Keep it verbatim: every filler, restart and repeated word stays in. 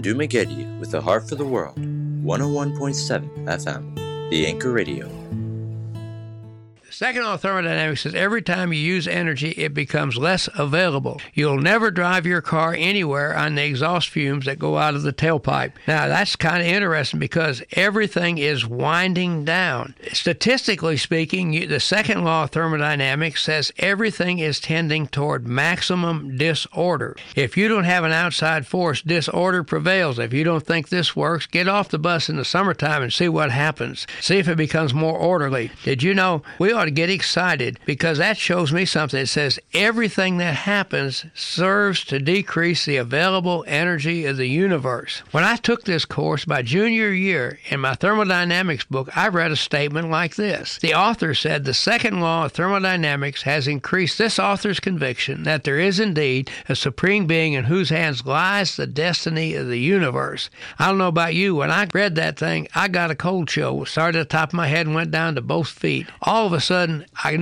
Dumageddon with a heart for the world. one oh one point seven F M, The Anchor Radio. Second law of thermodynamics says every time you use energy, it becomes less available. You'll never drive your car anywhere on the exhaust fumes that go out of the tailpipe. Now, that's kind of interesting because everything is winding down. Statistically speaking, you, the second law of thermodynamics says everything is tending toward maximum disorder. If you don't have an outside force, disorder prevails. If you don't think this works, get off the bus in the summertime and see what happens. See if it becomes more orderly. Did you know we ought to get excited because that shows me something. It says everything that happens serves to decrease the available energy of the universe. When I took this course my junior year in my thermodynamics book, I read a statement like this. The author said the second law of thermodynamics has increased this author's conviction that there is indeed a supreme being in whose hands lies the destiny of the universe. I don't know about you, when I read that thing, I got a cold chill. Started at the top of my head and went down to both feet. All of a sudden, I